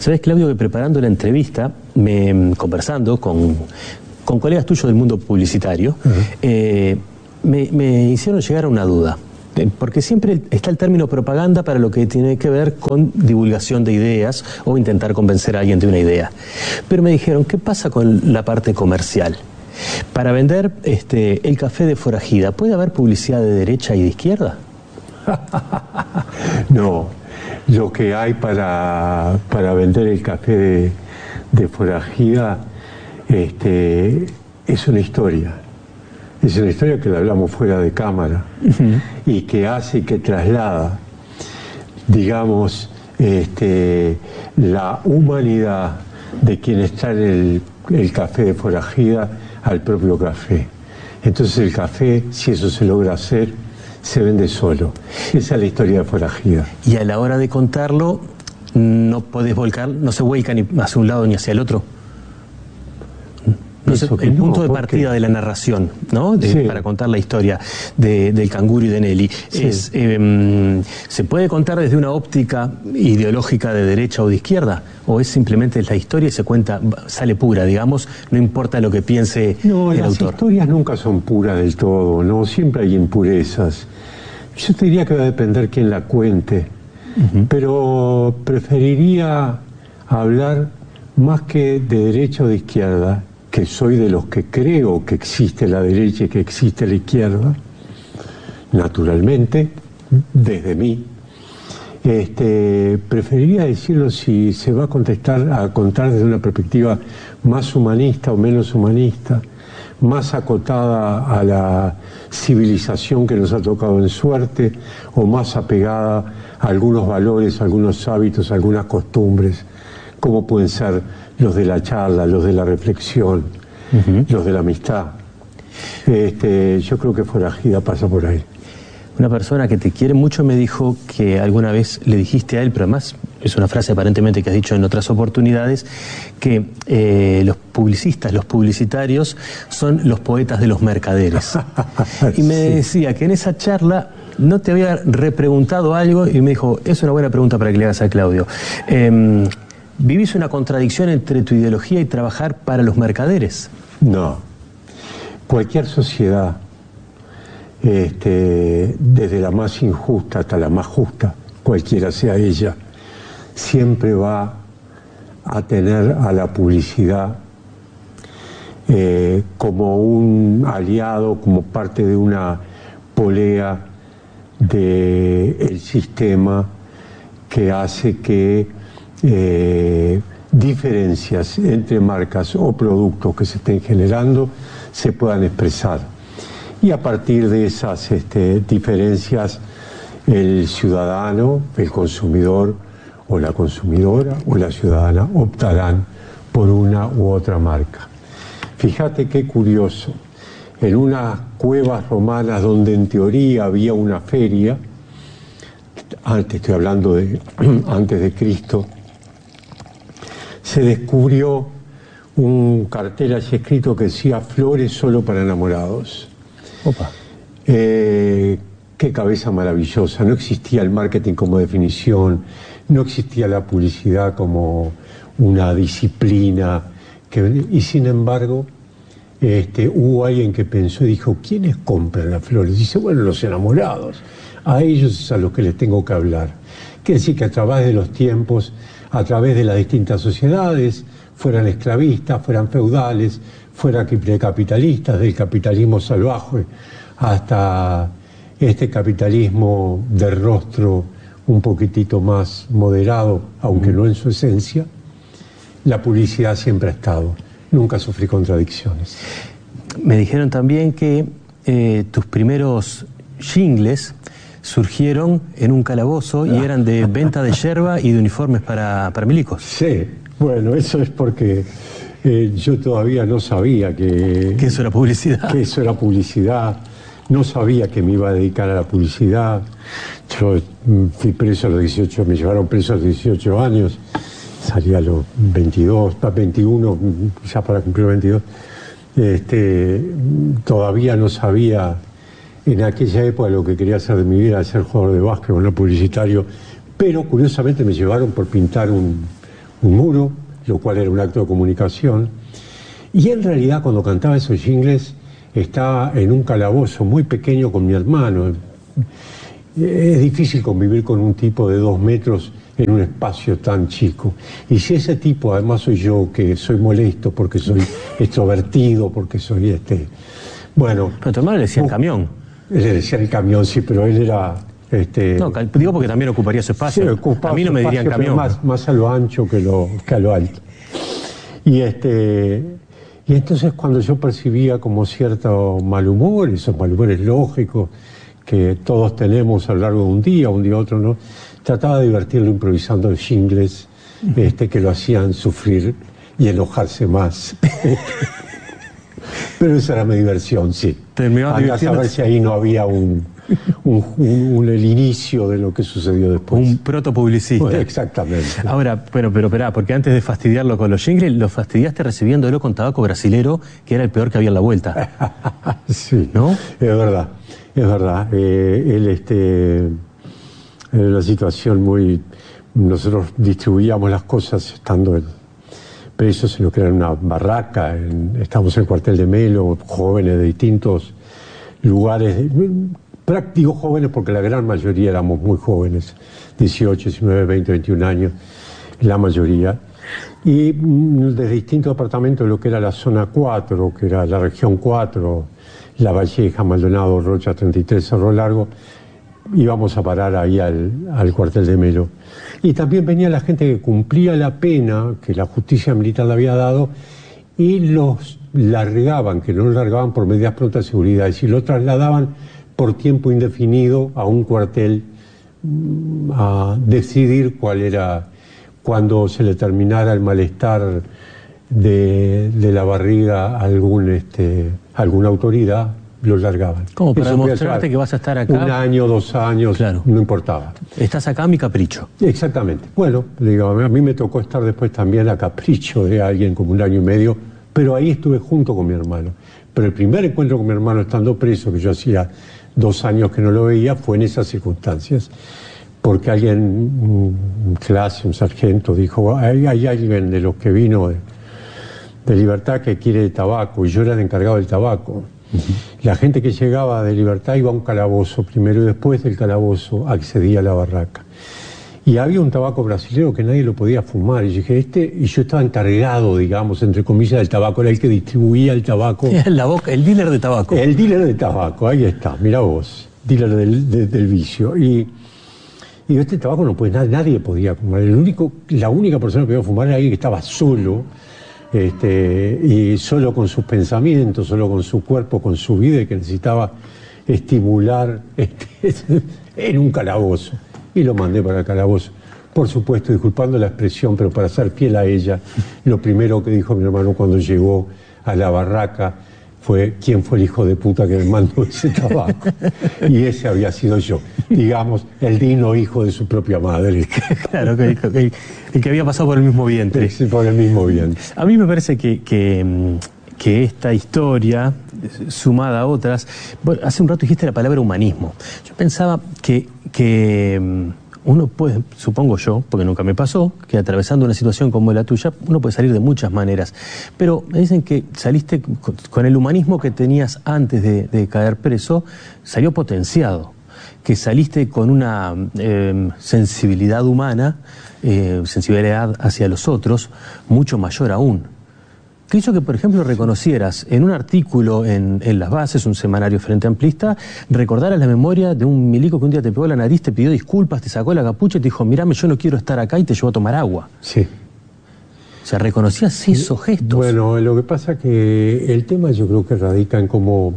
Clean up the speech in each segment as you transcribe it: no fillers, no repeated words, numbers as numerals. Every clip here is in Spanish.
Sabes, Claudio, que preparando la entrevista, conversando con colegas tuyos del mundo publicitario, me hicieron llegar a una duda. Porque siempre está el término propaganda para lo que tiene que ver con divulgación de ideas o intentar convencer a alguien de una idea. Pero me dijeron, ¿qué pasa con la parte comercial? Para vender el café de Forajida, ¿puede haber publicidad de derecha y de izquierda? No, lo que hay para vender el café de Forajida es una historia. Es una historia que la hablamos fuera de cámara y que hace y que traslada, digamos, la humanidad de quien está en el café de Forajida al propio café. Entonces el café, si eso se logra hacer, se vende solo. Esa es la historia de Forajida. Y a la hora de contarlo, no podés volcar, no se vuelca ni hacia un lado ni hacia el otro. No sé, el punto de partida de la narración, ¿no? Para contar la historia del canguro y de Nelly. Sí. ¿Se puede contar desde una óptica ideológica de derecha o de izquierda? ¿O es simplemente la historia y se cuenta, sale pura, digamos, no importa lo que piense el autor? Las historias nunca son puras del todo, ¿no? Siempre hay impurezas. Yo te diría que va a depender quién la cuente, pero preferiría hablar más que de derecha o de izquierda, que soy de los que creo que existe la derecha y que existe la izquierda, naturalmente, desde mí. Preferiría decirlo si se va a contar desde una perspectiva más humanista o menos humanista, más acotada a la civilización que nos ha tocado en suerte, o más apegada a algunos valores, a algunos hábitos, a algunas costumbres, como pueden ser los de la charla, los de la reflexión, los de la amistad. Yo creo que Forajida pasa por ahí. Una persona que te quiere mucho me dijo que alguna vez le dijiste a él, pero además es una frase aparentemente que has dicho en otras oportunidades, que los publicistas, los publicitarios, son los poetas de los mercaderes. Y me decía que en esa charla no te había repreguntado algo y me dijo, es una buena pregunta para que le hagas a Claudio. ¿Vivís una contradicción entre tu ideología y trabajar para los mercaderes? No. Cualquier sociedad, desde la más injusta hasta la más justa, cualquiera sea ella, siempre va a tener a la publicidad como un aliado, como parte de una polea del sistema que hace que diferencias entre marcas o productos que se estén generando se puedan expresar. Y a partir de esas diferencias, el ciudadano, el consumidor o la consumidora o la ciudadana optarán por una u otra marca. Fíjate qué curioso, en unas cuevas romanas donde en teoría había una feria, estoy hablando de antes de Cristo, se descubrió un cartel allí escrito que decía flores solo para enamorados. Opa. Qué cabeza maravillosa. No existía el marketing como definición, no existía la publicidad como una disciplina, y sin embargo hubo alguien que pensó y dijo, ¿quiénes compran las flores? Dice, bueno, los enamorados, a ellos es a los que les tengo que hablar. Quiere decir que a través de los tiempos, a través de las distintas sociedades, fueran esclavistas, fueran feudales, fueran capitalistas, del capitalismo salvaje hasta este capitalismo de rostro un poquitito más moderado, aunque no en su esencia, la publicidad siempre ha estado. Nunca sufrí contradicciones. Me dijeron también que tus primeros jingles surgieron en un calabozo y eran de venta de yerba y de uniformes para milicos. Sí, bueno, eso es porque yo todavía no sabía que eso era publicidad. Que eso era publicidad. No sabía que me iba a dedicar a la publicidad. Yo fui preso a los 18, me llevaron preso a los 18 años. Salí a los 22, 21, ya para cumplir 22. Todavía no sabía en aquella época lo que quería hacer de mi vida, ser jugador de básquetbol, no publicitario. Pero curiosamente me llevaron por pintar un muro, lo cual era un acto de comunicación. Y en realidad cuando cantaba esos jingles estaba en un calabozo muy pequeño con mi hermano. Es difícil convivir con un tipo de 2 metros en un espacio tan chico. Y si ese tipo, además soy yo, que soy molesto porque soy extrovertido, porque soy bueno. Pero tu hermano le decía el camión. Le decía el camión, sí, pero él era... No, digo porque también ocuparía su espacio. Sí, a mí no me dirían camión. Más a lo ancho que a lo alto. Y entonces cuando yo percibía como cierto mal humor, esos malhumores lógicos que todos tenemos a lo largo de un día otro, ¿no? Trataba de divertirlo improvisando jingles que lo hacían sufrir y enojarse más. Pero esa era mi diversión, sí. Andá a saber si ahí no había el inicio de lo que sucedió después. Un protopublicista. Bueno, exactamente. Ahora, pero esperá, porque antes de fastidiarlo con los jingles, lo fastidiaste recibiéndolo con tabaco brasilero, que era el peor que había en la vuelta. Sí, ¿no? Es verdad. Era una situación muy... Nosotros distribuíamos las cosas estando presos en lo que era una barraca. Estábamos en el cuartel de Melo, jóvenes de distintos lugares, prácticos jóvenes porque la gran mayoría éramos muy jóvenes, 18, 19, 20, 21 años, la mayoría. Y de distintos departamentos de lo que era la zona 4, que era la región 4, La Valleja, Maldonado, Rocha 33, Cerro Largo, íbamos a parar ahí al cuartel de Melo. Y también venía la gente que cumplía la pena que la justicia militar le había dado y los largaban, que no los largaban por medidas prontas de seguridad, es decir, lo trasladaban por tiempo indefinido a un cuartel a decidir cuando se le terminara el malestar de la barriga a alguna autoridad, los largaban. ¿Cómo? Para demostrarte que vas a estar acá. 1 año, 2 años, claro. No importaba. Estás acá a mi capricho. Exactamente. Bueno, a mí me tocó estar después también a capricho de alguien como 1 año y medio, pero ahí estuve junto con mi hermano. Pero el primer encuentro con mi hermano estando preso, que yo hacía 2 años que no lo veía, fue en esas circunstancias. Porque alguien, un clase, un sargento, dijo, hay alguien de los que vino de Libertad que quiere tabaco, y yo era el encargado del tabaco. La gente que llegaba de Libertad iba a un calabozo primero y después del calabozo accedía a la barraca. Y había un tabaco brasilero que nadie lo podía fumar. Y dije, y yo estaba encargado, digamos, entre comillas, del tabaco, era el que distribuía el tabaco. El dealer de tabaco. El dealer de tabaco, ahí está, mira vos, dealer del vicio. Y este tabaco no puede, nadie podía fumar. La única persona que podía fumar era alguien que estaba solo, y solo con sus pensamientos, solo con su cuerpo, con su vida, y que necesitaba estimular en un calabozo. Y lo mandé para el calabozo. Por supuesto, disculpando la expresión, pero para ser fiel a ella, lo primero que dijo mi hermano cuando llegó a la barraca fue: ¿quién fue el hijo de puta que me mandó ese tabaco? Y ese había sido yo, digamos, el digno hijo de su propia madre. Claro, el que había pasado por el mismo vientre. Sí, por el mismo vientre. A mí me parece que esta historia, sumada a otras... Bueno, hace un rato dijiste la palabra humanismo. Yo pensaba que uno puede, supongo yo, porque nunca me pasó, que atravesando una situación como la tuya, uno puede salir de muchas maneras. Pero me dicen que saliste con el humanismo que tenías antes de caer preso, salió potenciado. Que saliste con una sensibilidad humana, sensibilidad hacia los otros, mucho mayor aún. Que hizo que, por ejemplo, reconocieras en un artículo en Las Bases, un semanario Frente Amplista, recordaras la memoria de un milico que un día te pegó la nariz, te pidió disculpas, te sacó la capucha y te dijo, mirame, yo no quiero estar acá, y te llevó a tomar agua. Sí. O sea, reconocías esos gestos. Bueno, lo que pasa que el tema yo creo que radica en cómo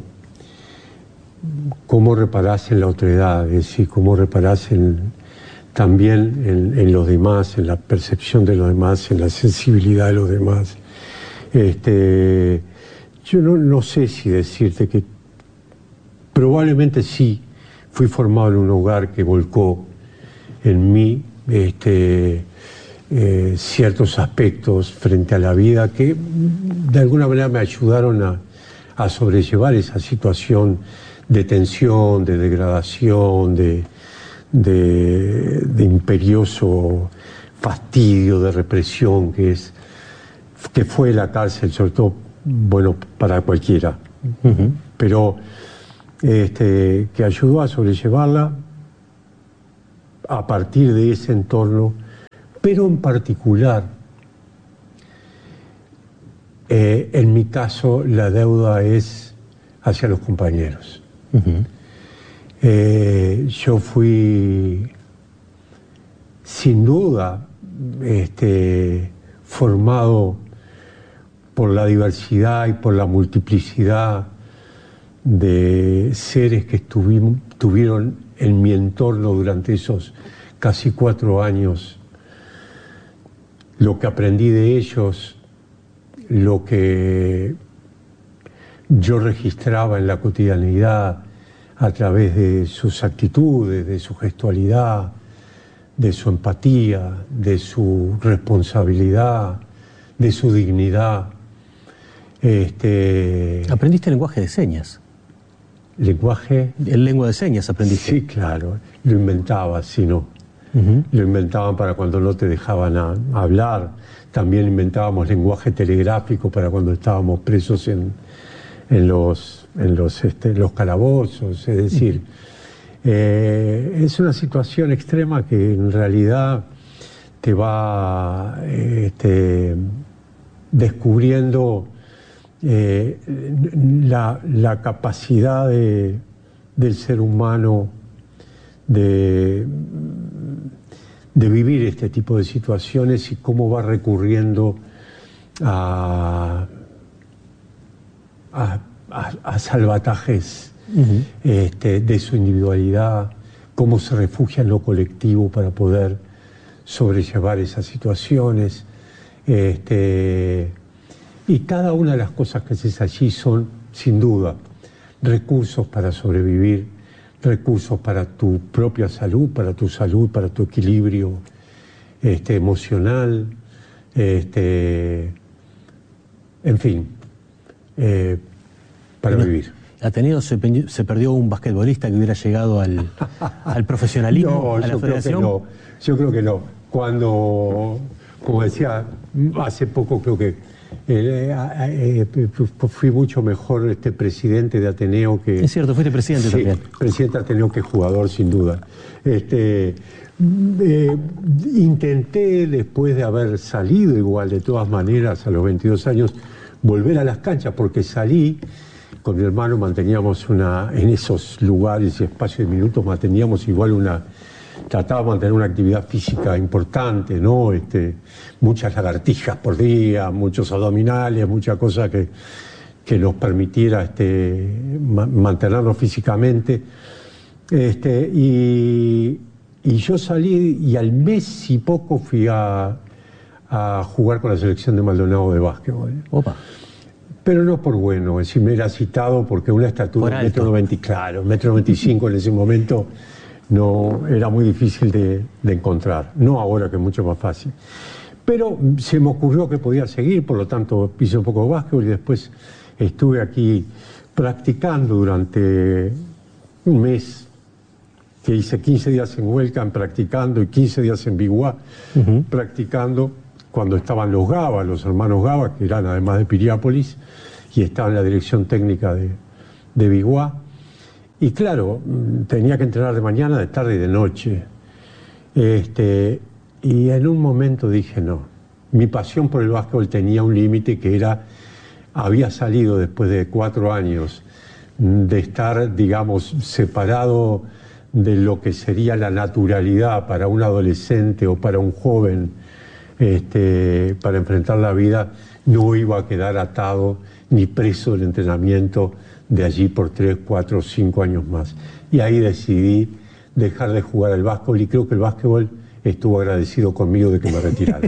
reparás en la otredad, es decir, cómo reparás también en los demás, en la percepción de los demás, en la sensibilidad de los demás. Yo no sé si decirte que probablemente sí fui formado en un hogar que volcó en mí ciertos aspectos frente a la vida que de alguna manera me ayudaron a sobrellevar esa situación de tensión, de degradación, de imperioso fastidio, de represión que fue la cárcel, sobre todo, bueno, para cualquiera, pero que ayudó a sobrellevarla a partir de ese entorno, pero en particular, en mi caso, la deuda es hacia los compañeros. Yo fui, sin duda, formado por la diversidad y por la multiplicidad de seres que tuvieron en mi entorno durante esos casi 4 años. Lo que aprendí de ellos, lo que yo registraba en la cotidianidad a través de sus actitudes, de su gestualidad, de su empatía, de su responsabilidad, de su dignidad. ¿Aprendiste lenguaje de señas? ¿Lenguaje? ¿El lengua de señas aprendiste? Sí, claro. Lo inventaba, si no. Lo inventaban para cuando no te dejaban hablar. También inventábamos lenguaje telegráfico para cuando estábamos presos en los calabozos. Es decir, es una situación extrema que en realidad te va descubriendo la capacidad del ser humano de vivir este tipo de situaciones y cómo va recurriendo a salvatajes de su individualidad, cómo se refugia en lo colectivo para poder sobrellevar esas situaciones. Y cada una de las cosas que haces allí son, sin duda, recursos para sobrevivir, recursos para tu propia salud, para tu equilibrio emocional, en fin, para vivir. ¿Ateneo se perdió un basquetbolista que hubiera llegado al profesionalismo, a la federación? Yo creo que no. Cuando, como decía, hace poco creo que fui mucho mejor presidente de Ateneo que... Es cierto, fuiste presidente también. Presidente de Ateneo que jugador, sin duda. Intenté, después de haber salido igual, de todas maneras, a los 22 años, volver a las canchas, porque salí, con mi hermano manteníamos en esos lugares y espacios de minutos, manteníamos igual trataba de mantener una actividad física importante, ¿no? Muchas lagartijas por día, muchos abdominales, mucha cosa que nos permitiera mantenernos físicamente. Y yo salí y al mes y poco fui a jugar con la selección de Maldonado de básquetbol. Opa. Pero no por bueno, es decir, me era citado porque una estatura de 1,90 m, claro, 1,95 m en ese momento no era muy difícil de encontrar, no ahora que es mucho más fácil. Pero se me ocurrió que podía seguir, por lo tanto hice un poco de básquetbol y después estuve aquí practicando durante un mes, que hice 15 días en Huelcan practicando y 15 días en Biguá practicando, cuando estaban los Gaba, los hermanos Gaba, que eran además de Piriápolis, y estaba en la dirección técnica de Biguá. Y claro, tenía que entrenar de mañana, de tarde y de noche. Y en un momento dije no. Mi pasión por el básquetbol tenía un límite que había salido después de 4 años de estar, digamos, separado de lo que sería la naturalidad para un adolescente o para un joven, para enfrentar la vida. No iba a quedar atado ni preso del entrenamiento de allí por 3, 4, 5 años más. Y ahí decidí dejar de jugar al básquetbol y creo que el básquetbol estuvo agradecido conmigo de que me retirara.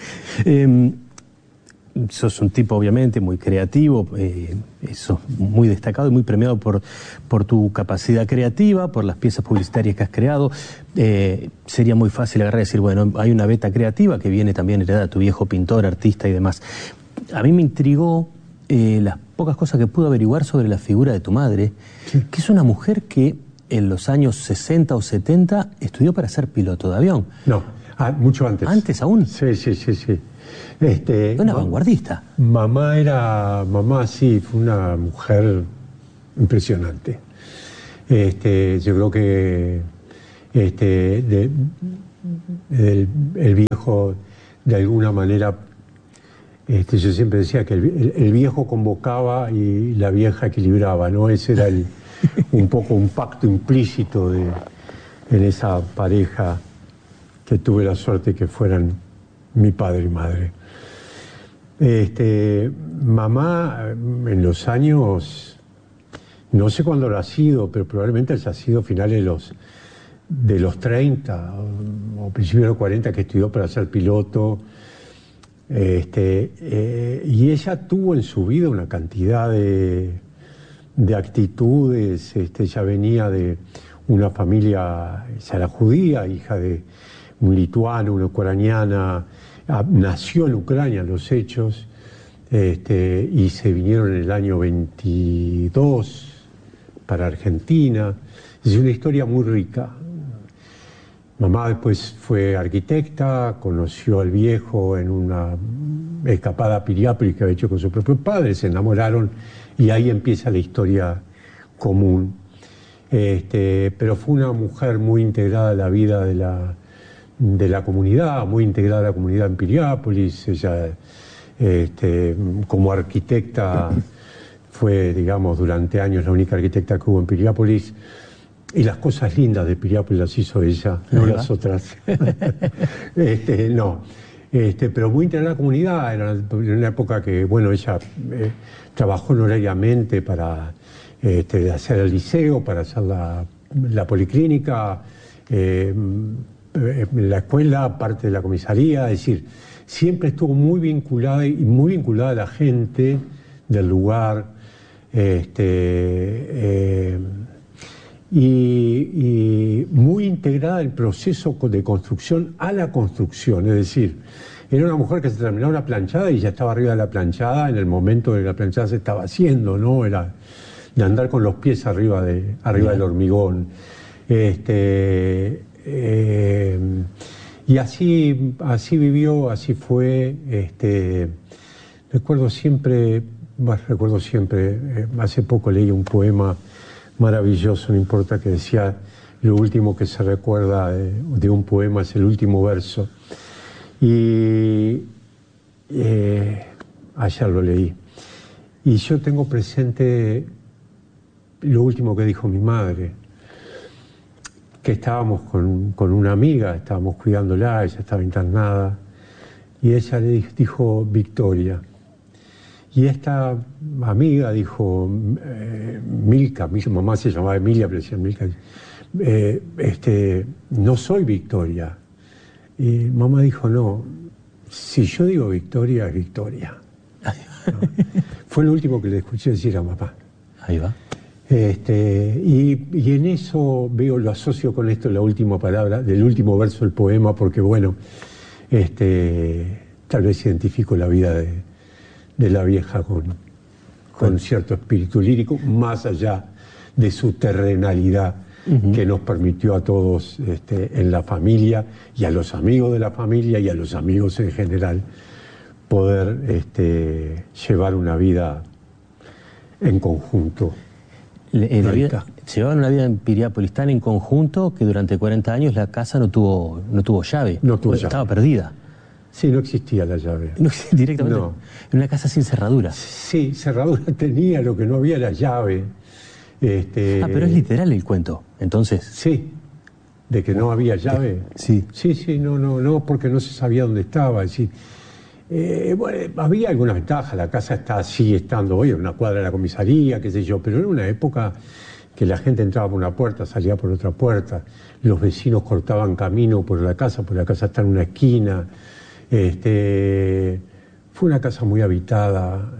Sos un tipo obviamente muy creativo, sos muy destacado y muy premiado por tu capacidad creativa, por las piezas publicitarias que has creado. Sería muy fácil agarrar y decir, bueno, hay una beta creativa que viene también heredada de tu viejo pintor, artista y demás. A mí me intrigó las pocas cosas que pude averiguar sobre la figura de tu madre, sí, que es una mujer que en los años 60 o 70 estudió para ser piloto de avión. No, Mucho antes. ¿Antes aún? Sí. Una vanguardista. Mamá sí, fue una mujer impresionante. Yo creo que el viejo, de alguna manera, yo siempre decía que el viejo convocaba y la vieja equilibraba, ¿no? Ese era un poco un pacto implícito en esa pareja que tuve la suerte que fueran mi padre y madre. Mamá, en los años, no sé cuándo lo ha sido, pero probablemente haya sido finales de los 30 o principios de los 40, que estudió para ser piloto. Y ella tuvo en su vida una cantidad de actitudes. Ella venía de una familia, ella era judía, hija de un lituano, una ucraniana, nació en Ucrania, los hechos, y se vinieron en el año 22 para Argentina. Es una historia muy rica. Mamá después fue arquitecta, conoció al viejo en una escapada a Piriápolis que había hecho con su propio padre, se enamoraron y ahí empieza la historia común. Pero fue una mujer muy integrada a la vida de la comunidad, muy integrada a la comunidad en Piriápolis. Ella, como arquitecta, fue, digamos, durante años la única arquitecta que hubo en Piriápolis. Y las cosas lindas de Piriápolis las hizo ella, no las otras. No. Pero muy integrada a la comunidad. Era una época que, bueno, ella trabajó honorariamente para hacer el liceo, para hacer la policlínica, la escuela, parte de la comisaría. Es decir, siempre estuvo muy vinculada a la gente del lugar. Y muy integrada el proceso de construcción a la construcción. Es decir, era una mujer que se terminaba una planchada y ya estaba arriba de la planchada en el momento de que la planchada se estaba haciendo, ¿no? Era de andar con los pies arriba del hormigón. Y así vivió, así fue. Recuerdo siempre, hace poco leí un poema maravilloso, no importa, que decía: lo último que se recuerda de un poema es el último verso. Y ayer lo leí. Y yo tengo presente lo último que dijo mi madre, que estábamos con una amiga, estábamos cuidándola, ella estaba internada, y ella le dijo Victoria. Y esta amiga dijo, Milka, mi mamá se llamaba Emilia, pero decía Milka, no soy Victoria. Y mamá dijo, no, si yo digo Victoria, es Victoria. ¿No? Fue lo último que le escuché decir a mamá. Ahí va. Y en eso lo asocio con esto, la última palabra del último verso del poema, porque bueno, tal vez identifico la vida de la vieja con cierto espíritu lírico, más allá de su terrenalidad, que nos permitió a todos en la familia y a los amigos de la familia y a los amigos en general poder llevar una vida en conjunto. Llevaban una vida en Piriápolis tan en conjunto que durante 40 años la casa no tuvo llave. Estaba perdida. Sí, no existía la llave. No, directamente. No. En una casa sin cerradura. Sí, cerradura tenía, lo que no había era llave. Pero es literal el cuento, entonces. Sí, de que no había llave. Sí. Sí, no, porque no se sabía dónde estaba. Es decir, bueno, había alguna ventaja, la casa sigue estando hoy en una cuadra de la comisaría, qué sé yo, pero era una época que la gente entraba por una puerta, salía por otra puerta, los vecinos cortaban camino por la casa está en una esquina. Fue una casa muy habitada,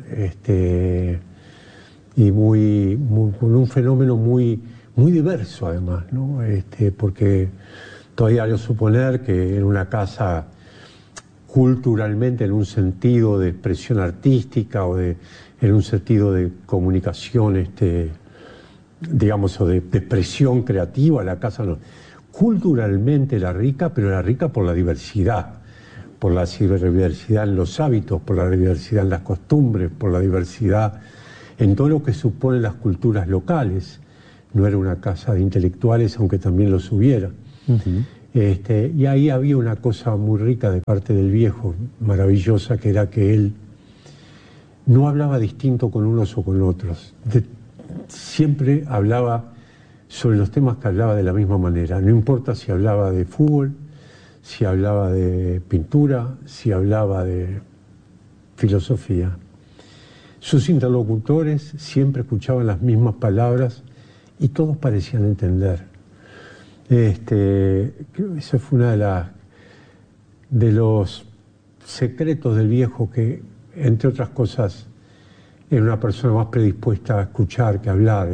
y con un fenómeno muy diverso además, ¿no? Porque todavía hay que suponer que era una casa culturalmente en un sentido de expresión artística o en un sentido de comunicación, digamos, o de expresión creativa, la casa culturalmente era rica, pero era rica por la diversidad en los hábitos, por la diversidad en las costumbres, por la diversidad en todo lo que suponen las culturas locales. No era una casa de intelectuales, aunque también los hubiera. Y ahí había una cosa muy rica de parte del viejo, maravillosa, que era que él no hablaba distinto con unos o con otros. Siempre hablaba sobre los temas que hablaba de la misma manera. No importa si hablaba de fútbol, si hablaba de pintura, si hablaba de filosofía. Sus interlocutores siempre escuchaban las mismas palabras y todos parecían entender. Creo que ese fue una de los secretos del viejo, que, entre otras cosas, era una persona más predispuesta a escuchar que a hablar.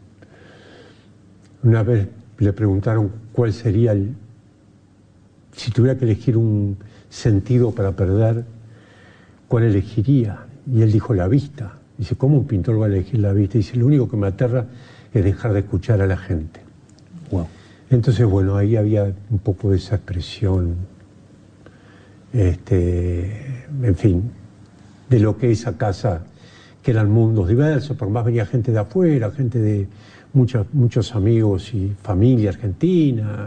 Una vez le preguntaron cuál sería si tuviera que elegir un sentido para perder, ¿cuál elegiría? Y él dijo la vista. Dice, ¿cómo un pintor va a elegir la vista? Dice, lo único que me aterra es dejar de escuchar a la gente. Wow. Entonces, bueno, ahí había un poco de esa expresión, en fin, de lo que esa casa, que eran mundos diversos, por más venía gente de afuera, gente de muchos amigos y familia argentina.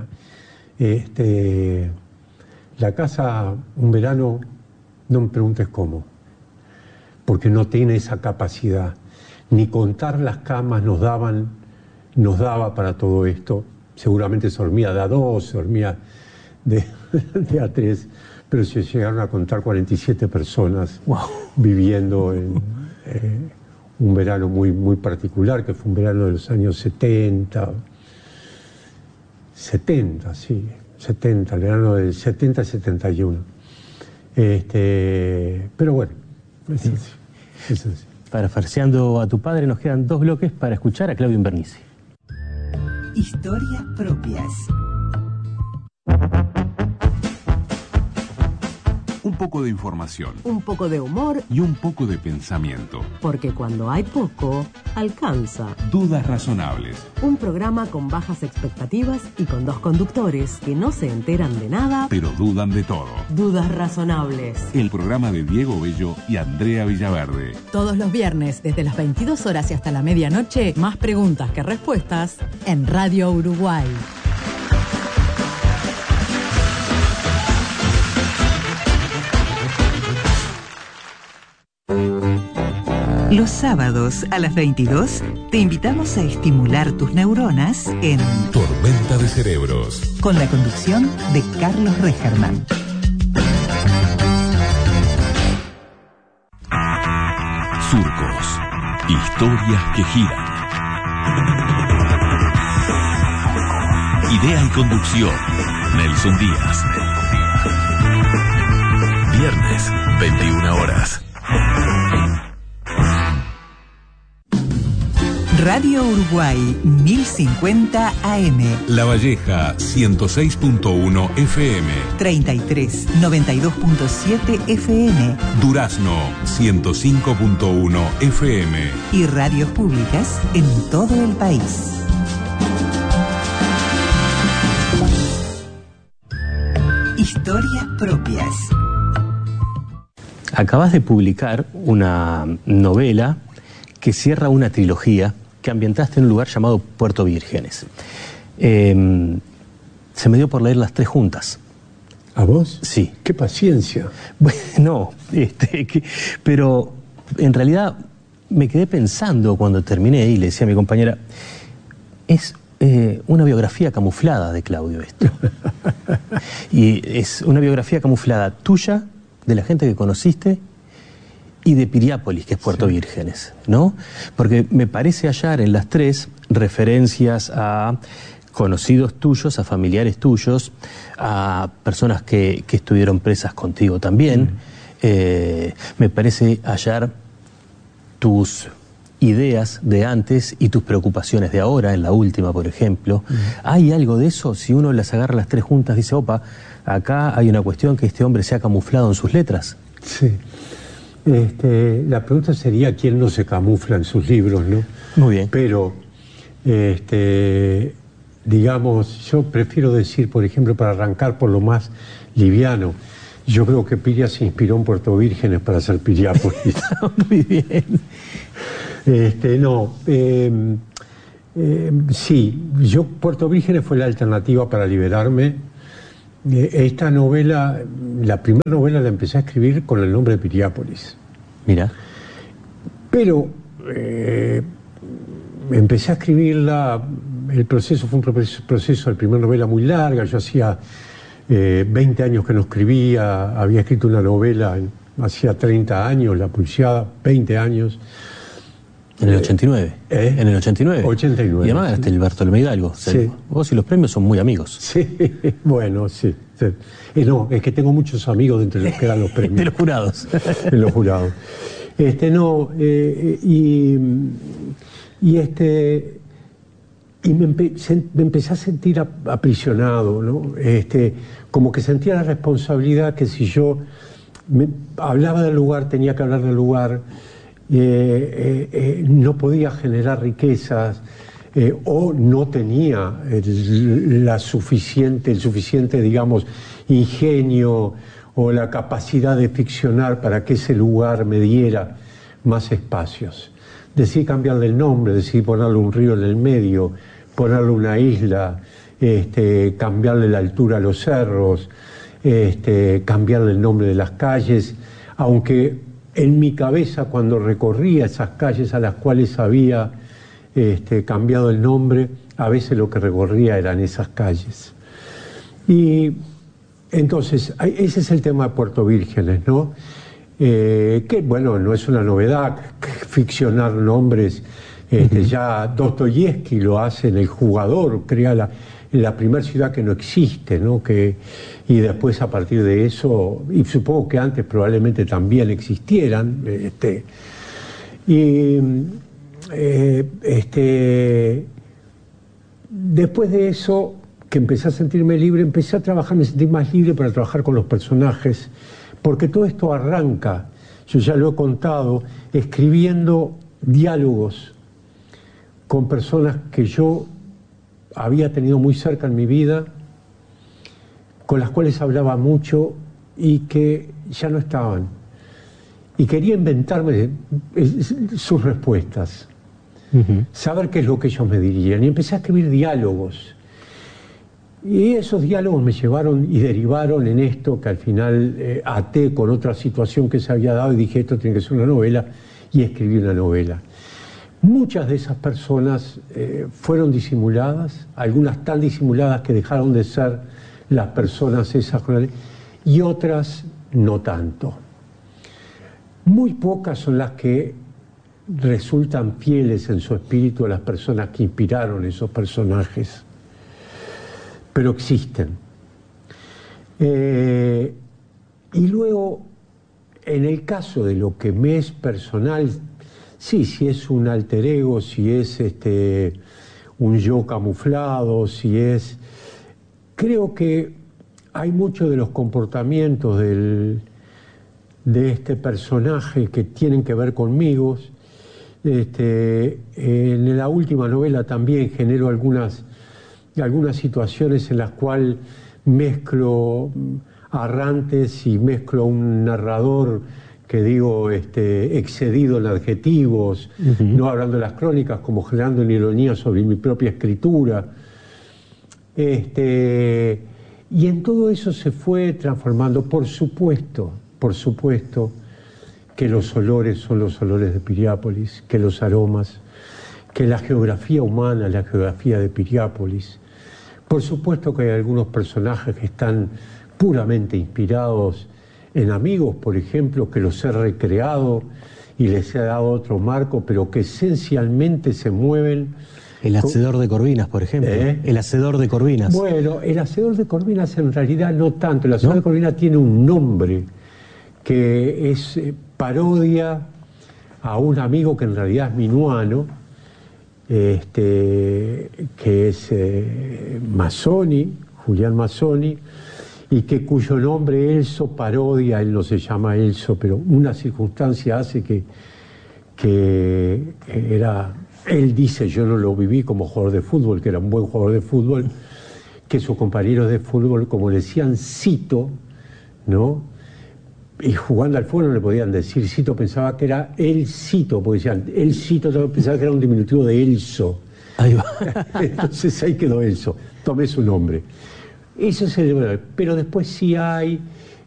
La casa, un verano, no me preguntes cómo, porque no tiene esa capacidad. Ni contar las camas nos daba para todo esto. Seguramente se dormía de a dos, se dormía de a tres, pero se llegaron a contar 47 personas viviendo en un verano muy, muy particular, que fue un verano de los años 70, el verano del 70-71. Pero bueno, eso sí. Parafarseando a tu padre, nos quedan 2 bloques para escuchar a Claudio Invernizzi. Historias propias. Un poco de información. Un poco de humor. Y un poco de pensamiento. Porque cuando hay poco, alcanza. Dudas razonables. Un programa con bajas expectativas y con 2 conductores que no se enteran de nada, pero dudan de todo. Dudas razonables. El programa de Diego Bello y Andrea Villaverde. Todos los viernes, desde las 22 horas y hasta la medianoche, más preguntas que respuestas en Radio Uruguay. Los sábados a las 22 te invitamos a estimular tus neuronas en Tormenta de Cerebros, con la conducción de Carlos Regerman. Surcos, historias que giran. Idea y conducción, Nelson Díaz. Viernes, 21 horas. Radio Uruguay 1050 AM. La Valleja 106.1 FM. 33 92.7 FM. Durazno 105.1 FM. Y radios públicas en todo el país. Historias propias. Acabas de publicar una novela que cierra una trilogía que ambientaste en un lugar llamado Puerto Vírgenes. Se me dio por leer las 3 juntas. ¿A vos? Sí. ¡Qué paciencia! Bueno, pero en realidad me quedé pensando cuando terminé y le decía a mi compañera, es una biografía camuflada de Claudio esto. Y es una biografía camuflada tuya, de la gente que conociste, y de Piriápolis, que es Puerto Vírgenes, ¿no? Porque me parece hallar en las 3 referencias a conocidos tuyos, a familiares tuyos, a personas que estuvieron presas contigo también. Me parece hallar tus ideas de antes y tus preocupaciones de ahora, en la última, por ejemplo. ¿Hay algo de eso? Si uno las agarra las 3 juntas, dice, opa, acá hay una cuestión que este hombre se ha camuflado en sus letras. Sí. La pregunta sería quién no se camufla en sus libros, ¿no? Muy bien. Pero digamos, yo prefiero decir, por ejemplo, para arrancar por lo más liviano, yo creo que Piria se inspiró en Puerto Vírgenes para hacer Piriápolis. Muy bien. Sí, Puerto Vírgenes fue la alternativa para liberarme. Esta novela, la primera novela la empecé a escribir con el nombre de Piriápolis. Mira. Pero empecé a escribirla, el proceso fue un proceso, la primera novela muy larga, yo hacía 20 años que no escribía, había escrito una novela hacía 30 años, La Pulseada, 20 años. En el 89. En el 89. 89. Y además ganaste el Bartolomé Hidalgo. Sí. Vos y los premios son muy amigos. Sí, bueno, sí. No, es que tengo muchos amigos entre los que dan los premios. De los jurados. De los jurados. Y me empecé a sentir aprisionado, ¿no? Como que sentía la responsabilidad que si yo hablaba del lugar, tenía que hablar del lugar, no podía generar riquezas o no tenía el suficiente, digamos, ingenio o la capacidad de ficcionar para que ese lugar me diera más espacios. Decidí cambiarle el nombre, decidí ponerle un río en el medio, ponerle una isla, cambiarle la altura a los cerros, cambiarle el nombre de las calles, aunque en mi cabeza cuando recorría esas calles a las cuales había cambiado el nombre, a veces lo que recorría eran esas calles. Y entonces, ese es el tema de Puerto Vírgenes, ¿no? Que bueno, no es una novedad ficcionar nombres. Ya Dostoyevsky lo hace en El Jugador, crea la primera ciudad que no existe, ¿no? Y después a partir de eso, y supongo que antes probablemente también existieran, después de eso, que empecé a sentirme libre, empecé a trabajar, me sentí más libre para trabajar con los personajes, porque todo esto arranca, yo ya lo he contado, escribiendo diálogos con personas que yo había tenido muy cerca en mi vida, con las cuales hablaba mucho y que ya no estaban. Y quería inventarme sus respuestas, saber qué es lo que ellos me dirían. Y empecé a escribir diálogos. Y esos diálogos me llevaron y derivaron en esto que al final até con otra situación que se había dado y dije, esto tiene que ser una novela, y escribí una novela. Muchas de esas personas fueron disimuladas, algunas tan disimuladas que dejaron de ser las personas esas, y otras no tanto. Muy pocas son las que resultan fieles en su espíritu a las personas que inspiraron esos personajes, pero existen. Y luego, en el caso de lo que me es personal, sí, si es un alter ego, si es un yo camuflado, si es... Creo que hay muchos de los comportamientos de este personaje que tienen que ver conmigo. En la última novela también genero algunas situaciones en las cuales mezclo arrantes y mezclo un narrador que digo excedido en adjetivos, no hablando de las crónicas, como generando una ironía sobre mi propia escritura. Y en todo eso se fue transformando, por supuesto, que los olores son los olores de Piriápolis, que los aromas, que la geografía humana, la geografía de Piriápolis. Por supuesto que hay algunos personajes que están puramente inspirados en amigos, por ejemplo, que los he recreado y les he dado otro marco, pero que esencialmente se mueven. El hacedor de Corvinas, por ejemplo. El hacedor de Corvinas. Bueno, el hacedor de Corvinas en realidad no tanto. El hacedor de Corvinas tiene un nombre que es parodia a un amigo que en realidad es minuano, que es Mazzoni, Julián Mazzoni, y cuyo nombre Elso parodia, él no se llama Elso, pero una circunstancia hace que era Él dice, yo no lo viví como jugador de fútbol, que era un buen jugador de fútbol, que sus compañeros de fútbol, como le decían Cito, ¿no? Y jugando al fútbol no le podían decir Cito, pensaba que era el Cito, porque decían, el Cito, pensaba que era un diminutivo de Elso. Ahí va. Entonces ahí quedó Elso, tomé su nombre. Eso es pero después sí hay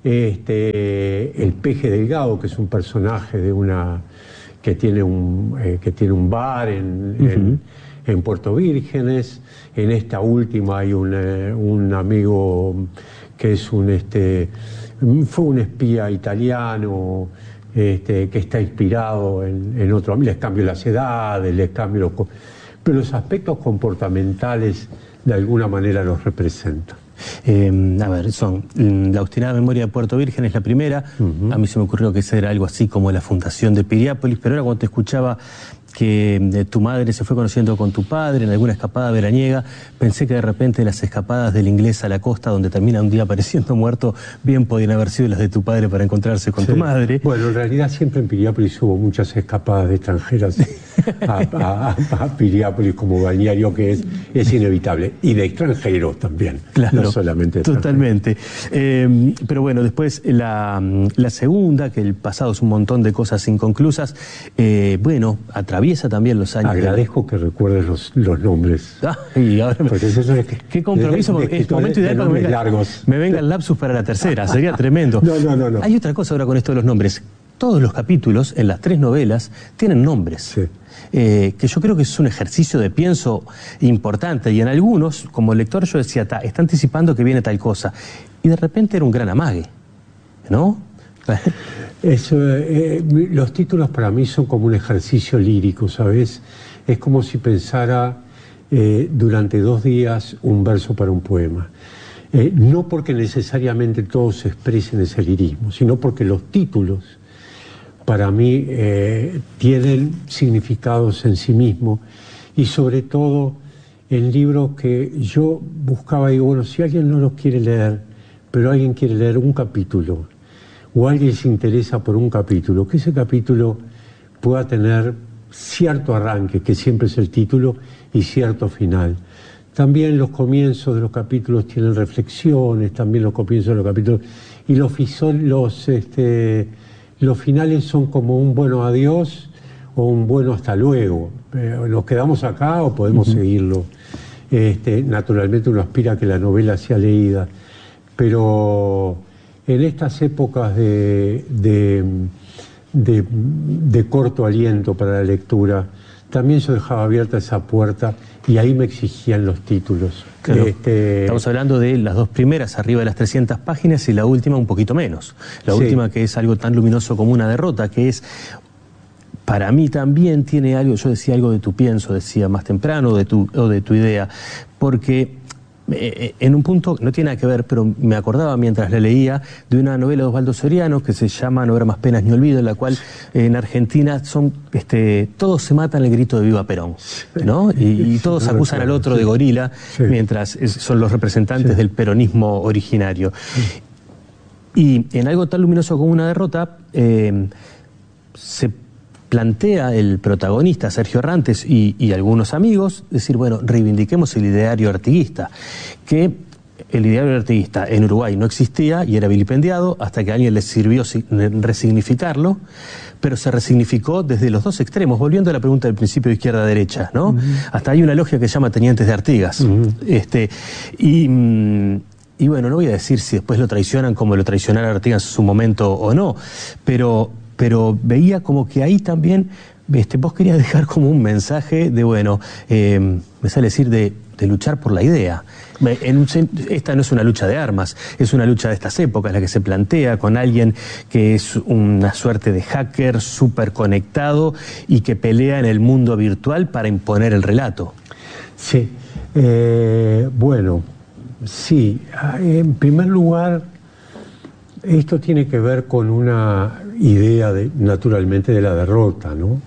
el Peje Delgado, que es un personaje de que tiene un bar en Puerto Vírgenes. En esta última hay un amigo que es fue un espía italiano que está inspirado en otro. Les cambio las edades, les cambio pero los aspectos comportamentales de alguna manera los representan. A ver, son la obstinada memoria de Puerto Virgen es la primera. A mí se me ocurrió que esa era algo así como la fundación de Piriápolis, pero ahora cuando te escuchaba que tu madre se fue conociendo con tu padre en alguna escapada veraniega, pensé que de repente las escapadas del inglés a la costa, donde termina un día apareciendo muerto, bien podían haber sido las de tu padre para encontrarse con tu madre. Bueno, en realidad siempre en Piriápolis hubo muchas escapadas de extranjeras a Piriápolis como balneario, que es inevitable, y de extranjeros también, claro, no solamente de totalmente. Pero bueno, después la segunda, que el pasado es un montón de cosas inconclusas, bueno, atraviesa también los años. Agradezco que recuerdes los nombres. Y ahora porque eso es qué compromiso, porque es momento ideal para que me venga el lapsus para la tercera, sería tremendo. No. Hay otra cosa ahora con esto de los nombres. Todos los capítulos en las 3 novelas tienen nombres. Sí. Que yo creo que es un ejercicio de pienso importante, y en algunos, como lector, yo decía, está anticipando que viene tal cosa, y de repente era un gran amague, ¿no? Los títulos para mí son como un ejercicio lírico, ¿sabes? Es como si pensara durante 2 días un verso para un poema. No porque necesariamente todos expresen ese lirismo, sino porque los títulos para mí tienen significados en sí mismos, y sobre todo en libros que yo buscaba y digo, bueno, si alguien no los quiere leer, pero alguien quiere leer un capítulo, o alguien se interesa por un capítulo, que ese capítulo pueda tener cierto arranque, que siempre es el título, y cierto final. También los comienzos de los capítulos tienen reflexiones, también los comienzos de los capítulos, y los finales son como un bueno adiós o un bueno hasta luego. ¿Nos quedamos acá o podemos seguirlo? Naturalmente uno aspira a que la novela sea leída, pero en estas épocas de corto aliento para la lectura, también yo dejaba abierta esa puerta, y ahí me exigían los títulos. Claro. Estamos hablando de las 2 primeras, arriba de las 300 páginas, y la última un poquito menos. La última, que es algo tan luminoso como una derrota, que es, para mí también tiene algo, yo decía algo de tu pienso, decía más temprano, o de tu idea, porque en un punto, no tiene nada que ver, pero me acordaba mientras la leía de una novela de Osvaldo Soriano que se llama No habrá más penas ni olvido, en la cual en Argentina todos se matan el grito de Viva Perón, ¿no? Y todos acusan al otro de gorila, mientras son los representantes del peronismo originario. Y en algo tan luminoso como una derrota, se plantea el protagonista, Sergio Rantes, y algunos amigos, decir, bueno, reivindiquemos el ideario artiguista, que el ideario artiguista en Uruguay no existía y era vilipendiado hasta que a alguien le sirvió resignificarlo, pero se resignificó desde los 2 extremos, volviendo a la pregunta del principio de izquierda-derecha, ¿no? Hasta hay una logia que se llama Tenientes de Artigas. Y bueno, no voy a decir si después lo traicionan como lo traicionaron a Artigas en su momento o no, pero veía como que ahí también vos querías dejar como un mensaje de, bueno, me sale decir de luchar por la idea. Esta no es una lucha de armas, es una lucha de estas épocas, la que se plantea con alguien que es una suerte de hacker súper conectado y que pelea en el mundo virtual para imponer el relato. Sí, bueno, sí, en primer lugar, esto tiene que ver con una idea, naturalmente, de la derrota, ¿no?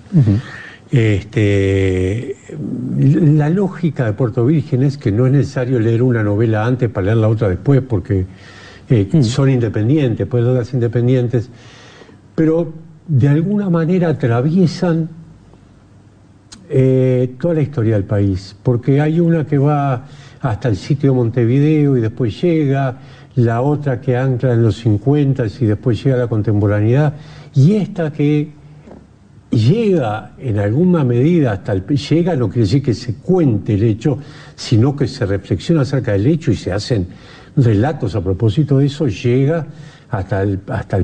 La lógica de Puerto Virgen es que no es necesario leer una novela antes para leer la otra después, porque son independientes, pues las independientes, pero de alguna manera atraviesan toda la historia del país, porque hay una que va hasta el sitio de Montevideo y después llega, la otra que ancla en los 50 y después llega a la contemporaneidad, y esta que llega en alguna medida hasta el... Llega no quiere decir que se cuente el hecho, sino que se reflexiona acerca del hecho y se hacen relatos a propósito de eso, llega hasta el